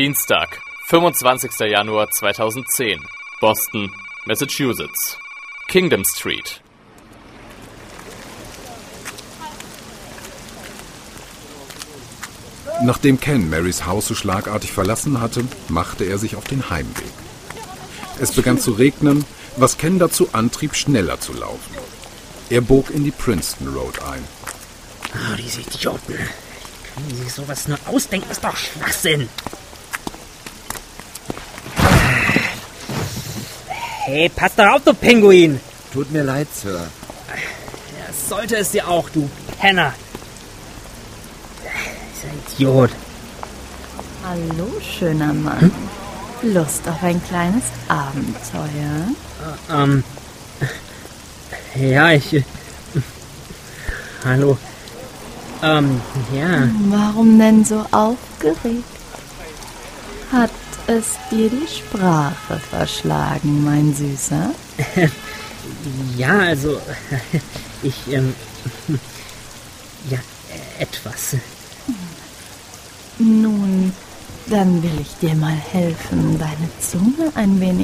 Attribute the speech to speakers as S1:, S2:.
S1: Dienstag, 25. Januar 2010. Boston, Massachusetts. Kingdom Street.
S2: Nachdem Ken Marys Haus so schlagartig verlassen hatte, machte er sich auf den Heimweg. Es begann zu regnen, was Ken dazu antrieb, schneller zu laufen. Er bog in die Princeton Road ein.
S3: Oh, diese Idioten. Können die sich sowas nur ausdenken? Das ist doch Schwachsinn. Hey, pass doch auf, du Pinguin.
S4: Tut mir leid, Sir.
S3: Ja, sollte es dir auch, du Penner. Dieser Idiot.
S5: Hallo, schöner Mann. Lust auf ein kleines Abenteuer?
S3: Ja, hallo. Ja.
S5: Warum denn so aufgeregt? Hat es dir die Sprache verschlagen, mein Süßer?
S3: Ja, also, ja, etwas.
S5: Nun, dann will ich dir mal helfen, deine Zunge ein wenig